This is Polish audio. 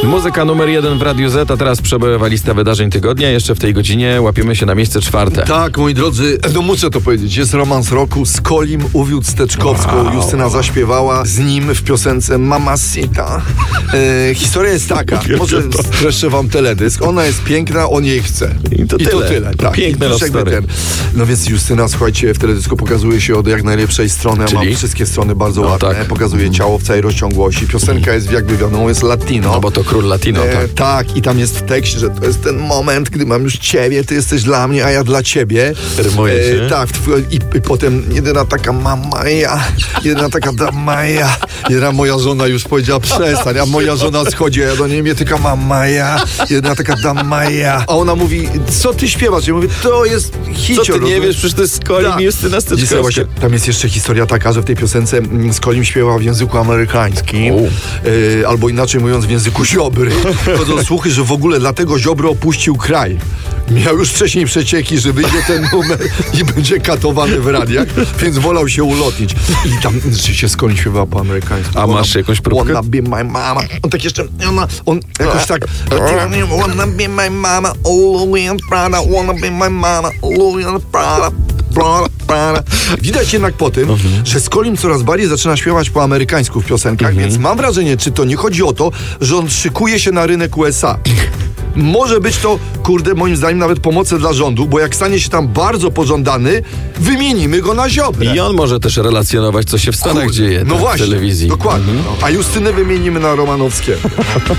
Muzyka numer 1 w Radiu Z, a teraz przebojowa lista wydarzeń tygodnia. Jeszcze w tej godzinie łapiemy się na miejsce 4. Tak, moi drodzy, no muszę to powiedzieć, jest romans roku. Skolim uwiódł Steczkowską, Justyna zaśpiewała z nim w piosence Mamacita. Historia jest taka, może streszczę wam teledysk, ona jest piękna, on jej chce. I to tyle. Tak. Piękne love story. No więc Justyna, słuchajcie, w teledysku pokazuje się od jak najlepszej strony, a Czyli? ma wszystkie strony bardzo ładne, tak. pokazuje ciało w całej rozciągłości. Piosenka jest, jakby wiadomo, jest latino. No bo to król latino, tak. Tak, i tam jest w tekście, że to jest ten moment, gdy mam już ciebie, ty jesteś dla mnie, a ja dla ciebie. Rymuje się. Tak, i potem jedyna taka mama ja, jedyna taka dama ja, jedyna moja żona już powiedziała przestań, a moja żona schodzi, a ja do niej mnie tylko mama ja, jedyna taka dama ja. A ona mówi, co ty śpiewasz? Ja mówię, to jest hicior. Co ty nie wiesz, przecież to jest Skolim i Justyna Steczkowska. Tam jest jeszcze historia taka, że w tej piosence Skolim śpiewa w języku amerykańskim, albo inaczej mówiąc w języku Ziobry. Chodzą słuchy, że w ogóle dlatego Ziobro opuścił kraj. Miał już wcześniej przecieki, że wyjdzie ten numer i będzie katowany w radiach, więc wolał się ulotnić. I tam się Skolim śpiewa po amerykańsku. A masz jakąś próbkę? Wanna be my mama. On tak jeszcze, on jakoś tak wanna be my mama, Louis and Prada, wanna be my mama, Louis and Prada. Widać jednak po tym, że Skolim coraz bardziej zaczyna śpiewać po amerykańsku w piosenkach, więc mam wrażenie, czy to nie chodzi o to, że on szykuje się na rynek USA. Może być to, kurde, moim zdaniem nawet pomocne dla rządu, bo jak stanie się tam bardzo pożądany, wymienimy go na Ziobrę. I on może też relacjonować, co się w Stanach dzieje No w właśnie, telewizji. dokładnie. A Justynę wymienimy na Romanowskiego.